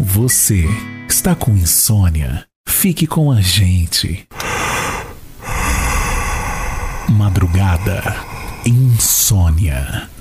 Você está com insônia? Fique com a gente. Madrugada Insônia.